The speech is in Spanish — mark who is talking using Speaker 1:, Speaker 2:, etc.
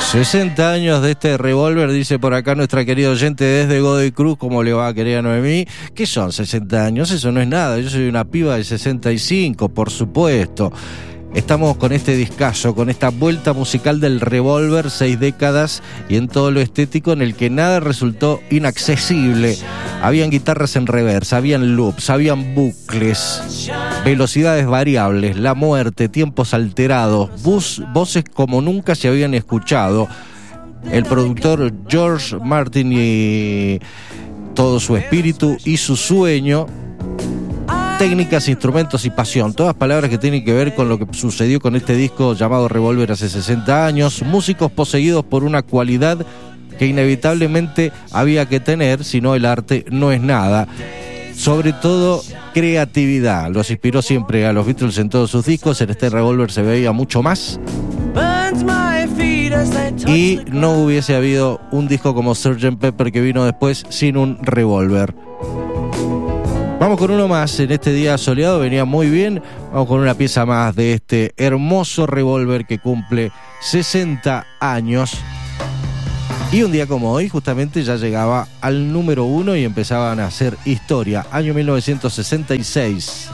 Speaker 1: 60 años de este revólver, dice por acá nuestra querida oyente desde Godoy Cruz. ¿Cómo le va a querer a Noemí? ¿Qué son 60 años? Eso no es nada. Yo soy una piba de 65, por supuesto. Estamos con este discazo, con esta vuelta musical del revólver, 6 décadas y en todo lo estético en el que nada resultó inaccesible. Habían guitarras en reversa, habían loops, habían bucles, velocidades variables, la muerte, tiempos alterados, voces como nunca se habían escuchado. El productor George Martin y todo su espíritu y su sueño. Técnicas, instrumentos y pasión, todas palabras que tienen que ver con lo que sucedió con este disco llamado Revólver hace 60 años. Músicos poseídos por una cualidad que inevitablemente había que tener, si no el arte no es nada. Sobre todo creatividad. Los inspiró siempre a los Beatles en todos sus discos. En este Revólver se veía mucho más. Y no hubiese habido un disco como Sgt. Pepper que vino después sin un revólver. Vamos con uno más, en este día soleado venía muy bien. Vamos con una pieza más de este hermoso revólver que cumple 60 años. Y un día como hoy justamente ya llegaba al número 1 y empezaban a hacer historia. Año 1966.